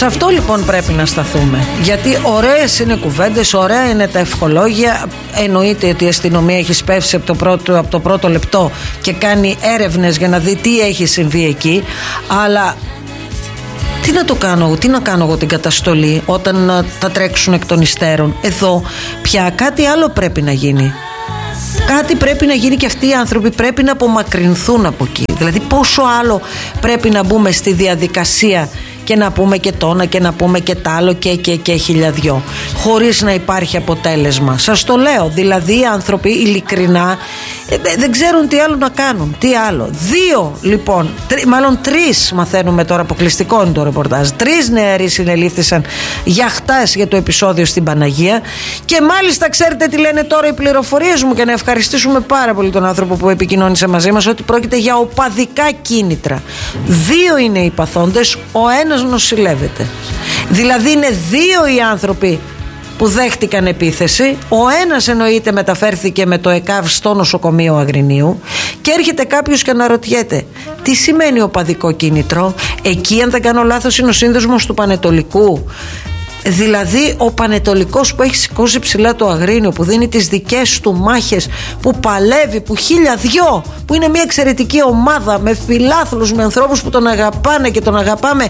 Σε αυτό λοιπόν πρέπει να σταθούμε. Γιατί ωραίες είναι κουβέντες, ωραία είναι τα ευχολόγια. Εννοείται ότι η αστυνομία έχει σπεύσει από το πρώτο λεπτό και κάνει έρευνες για να δει τι έχει συμβεί εκεί. Αλλά τι να κάνω εγώ την καταστολή όταν θα τρέξουν εκ των υστέρων? Εδώ πια κάτι άλλο πρέπει να γίνει. Κάτι πρέπει να γίνει και αυτοί οι άνθρωποι πρέπει να απομακρυνθούν από εκεί. Δηλαδή πόσο άλλο πρέπει να μπούμε στη διαδικασία και να πούμε και το ένα και να πούμε και τ' άλλο και χιλιαδιό, χωρίς να υπάρχει αποτέλεσμα. Σας το λέω, δηλαδή οι άνθρωποι ειλικρινά δεν ξέρουν τι άλλο να κάνουν. Τι άλλο? 2 λοιπόν, μάλλον 3 μαθαίνουμε τώρα, αποκλειστικό είναι το ρεπορτάζ. 3 νεαροί συνελήφθησαν για χτες για το επεισόδιο στην Παναγία. Και μάλιστα ξέρετε τι λένε τώρα οι πληροφορίες μου, και να ευχαριστήσουμε πάρα πολύ τον άνθρωπο που επικοινώνησε μαζί μας, ότι πρόκειται για οπαδικά κίνητρα. 2 είναι οι παθόντες, ο ένας νοσηλεύεται. Δηλαδή είναι 2 οι άνθρωποι που δέχτηκαν επίθεση. Ο ένας εννοείται μεταφέρθηκε με το ΕΚΑΒ στο νοσοκομείο Αγρινίου. Και έρχεται κάποιος και αναρωτιέται τι σημαίνει οπαδικό κίνητρο. Εκεί, αν δεν κάνω λάθος, είναι ο σύνδεσμος του Πανετολικού. Δηλαδή ο Πανετολικός που έχει σηκώσει ψηλά το Αγρίνιο, που δίνει τις δικές του μάχες, που παλεύει, που 1002, που είναι μια εξαιρετική ομάδα με φιλάθλους, με ανθρώπους που τον αγαπάνε και τον αγαπάμε,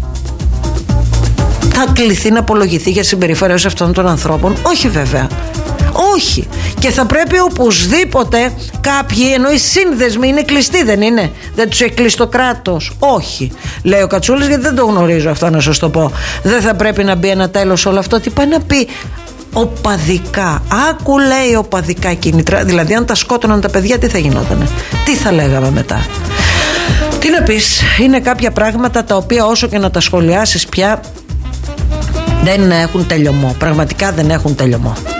θα κληθεί να απολογηθεί για συμπεριφορά αυτών των ανθρώπων? Όχι βέβαια. Όχι. Και θα πρέπει οπωσδήποτε κάποιοι, ενώ οι σύνδεσμοι είναι κλειστοί, δεν είναι? Δεν τους έχει κλείσει το κράτος? Όχι, λέει ο Κατσούλης, γιατί δεν το γνωρίζω αυτό να σας το πω. Δεν θα πρέπει να μπει ένα τέλος σε όλο αυτό? Τι πάει να πει οπαδικά? Άκου, λέει, οπαδικά κίνητρα. Δηλαδή αν τα σκότωναν τα παιδιά, τι θα γινότανε? Τι θα λέγαμε μετά? Τι να πεις? Είναι κάποια πράγματα τα οποία όσο και να τα σχολιάσεις πια δεν έχουν τελειωμό. Πραγματικά δεν έχουν τελειωμό.